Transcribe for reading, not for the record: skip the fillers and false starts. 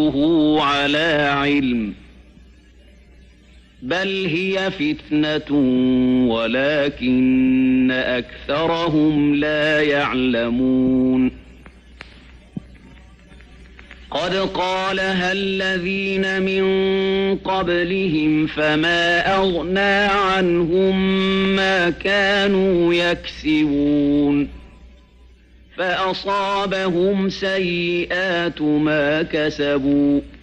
أوتيته على علم بل هي فتنة ولكن أكثرهم لا يعلمون قد قالها الذين من قبلهم فما أغنى عنهم ما كانوا يكسبون فأصابهم سيئات ما كسبوا